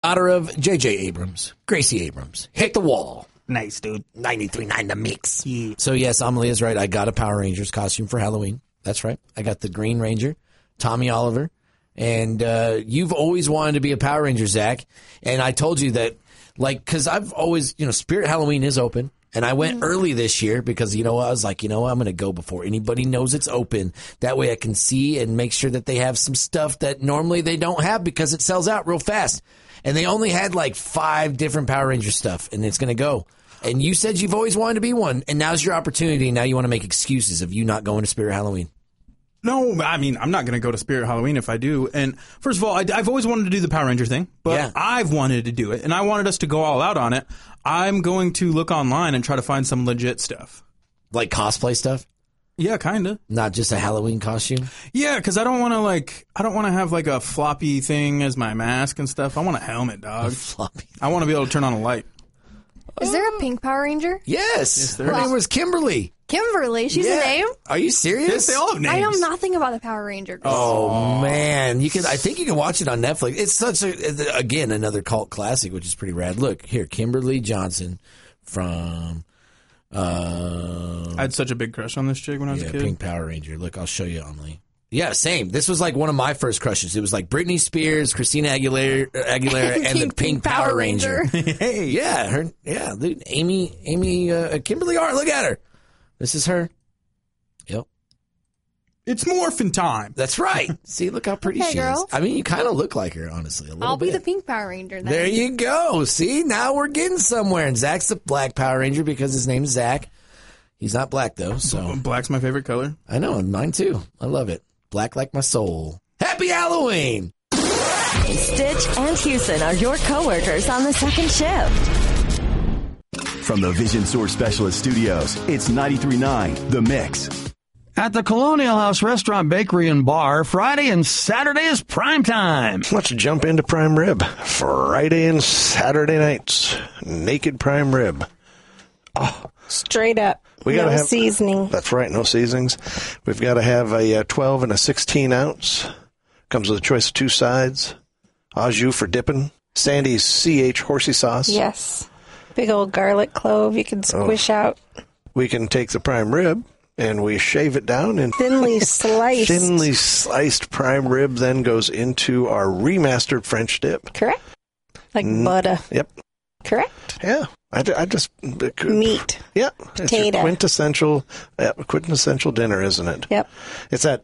honor of J.J. Abrams, Gracie Abrams. Hit the wall. Nice, dude. 93.9 The Mix. Yeah. So, yes, Amalia's right. I got a Power Rangers costume for Halloween. That's right. I got the Green Ranger, Tommy Oliver. And you've always wanted to be a Power Ranger, Zach. And I told you that, like, because I've always, Spirit Halloween is open. And I went early this year because, I was like, I'm going to go before anybody knows it's open. That way I can see and make sure that they have some stuff that normally they don't have because it sells out real fast. And they only had like 5 different Power Ranger stuff, and it's going to go. And you said you've always wanted to be one, and now's your opportunity. Now you want to make excuses of you not going to Spirit Halloween. No, I mean, I'm not going to go to Spirit Halloween if I do. And first of all, I've always wanted to do the Power Ranger thing, but I've wanted to do it, and I wanted us to go all out on it. I'm going to look online and try to find some legit stuff. Like cosplay stuff? Yeah, kind of. Not just a Halloween costume? Yeah, because I don't want to have like a floppy thing as my mask and stuff. I want a helmet, dog. Floppy. I want to be able to turn on a light. Is there a pink Power Ranger? Yes. there Her is. name was Kimberly. Kimberly, she's a name? Are you serious? Yes, they all have names. I know nothing about the Power Ranger. Oh man, I think you can watch it on Netflix. It's such again another cult classic, which is pretty rad. Look here, Kimberly Johnson from. I had such a big crush on this chick when I was a kid. Pink Power Ranger. Look, I'll show you, Amelie. Yeah, same. This was like one of my first crushes. It was like Britney Spears, Christina Aguilera, and the Pink Power Ranger. Hey, yeah, dude, Kimberly Hart. Look at her. This is her. Yep. it's morphin' time. That's right. See, look how pretty she girl. is. I mean, you kind of look like her, honestly. I'll be bit. the pink Power Ranger then. There you go. See, now we're getting somewhere. And Zach's the black Power Ranger because his name's Zach. He's not black, though. So Black's my favorite color. I know, and mine too. I love it. Black like my soul. Happy Halloween! Stitch and Houston are your coworkers on the second shift. From the Vision Source Specialist Studios, it's 93.9 The Mix. At the Colonial House Restaurant, Bakery, and Bar, Friday and Saturday is prime time. Let's jump into prime rib. Friday and Saturday nights. Naked prime rib. Oh, straight up. We gotta have seasoning. That's right, no seasonings. We've got to have a 12 and a 16 ounce. Comes with a choice of 2 sides. Au jus for dipping. Sandy's CH horsey sauce. Yes. Big old garlic clove you can squish out. We can take the prime rib and we shave it down and thinly sliced. Thinly sliced prime rib then goes into our remastered French dip. Correct. Like butter. Yep. Correct. Yeah. I just meat. Yeah. Potato. It's your quintessential dinner, isn't it? Yep. It's that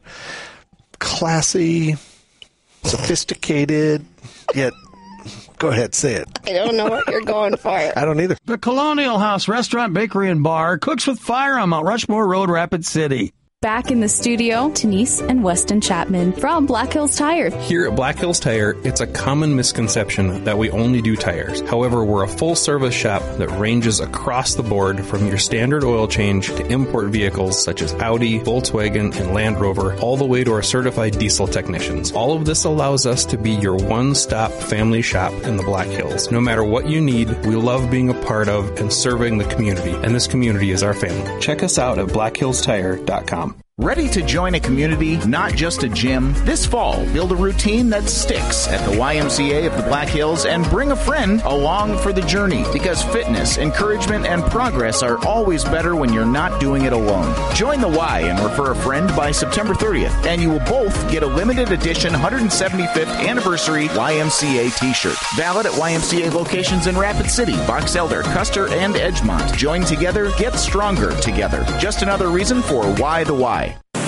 classy, sophisticated, yet go ahead, say it. I don't know what you're going for. I don't either. The Colonial House Restaurant, Bakery, and Bar cooks with fire on Mount Rushmore Road, Rapid City. Back in the studio, Denise and Weston Chapman from Black Hills Tire. Here at Black Hills Tire, it's a common misconception that we only do tires. However, we're a full-service shop that ranges across the board from your standard oil change to import vehicles such as Audi, Volkswagen, and Land Rover, all the way to our certified diesel technicians. All of this allows us to be your one-stop family shop in the Black Hills. No matter what you need, we love being a part of and serving the community, and this community is our family. Check us out at blackhillstire.com. Ready to join a community, not just a gym? This fall, build a routine that sticks at the YMCA of the Black Hills and bring a friend along for the journey, because fitness, encouragement, and progress are always better when you're not doing it alone. Join the Y and refer a friend by September 30th, and you will both get a limited edition 175th anniversary YMCA t-shirt. Valid at YMCA locations in Rapid City, Box Elder, Custer, and Edgemont. Join together, get stronger together. Just another reason for Why the Y.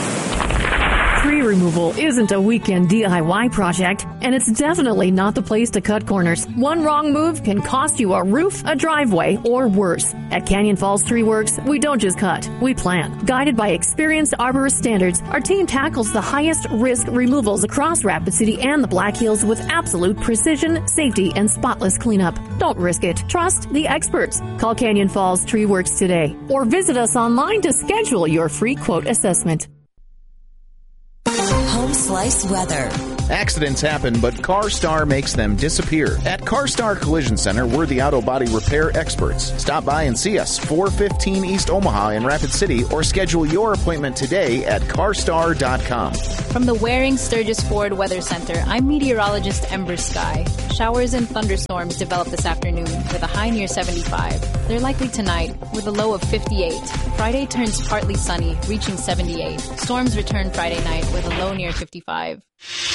Tree removal isn't a weekend DIY project, and it's definitely not the place to cut corners. One wrong move can cost you a roof, a driveway, or worse. At Canyon Falls Tree Works, we don't just cut, we plant. Guided by experienced arborist standards, our team tackles the highest risk removals across Rapid City and the Black Hills with absolute precision, safety, and spotless cleanup. Don't risk it. Trust the experts. Call Canyon Falls Tree Works today, or visit us online to schedule your free quote assessment. Home Slice weather. Accidents happen, but CarStar makes them disappear. At CarStar Collision Center, we're the auto body repair experts. Stop by and see us, 415 East Omaha in Rapid City, or schedule your appointment today at carstar.com. From the Waring Sturgis Ford Weather Center, I'm meteorologist Ember Sky. Showers and thunderstorms develop this afternoon with a high near 75. They're likely tonight with a low of 58. Friday turns partly sunny, reaching 78. Storms return Friday night with a low near 55.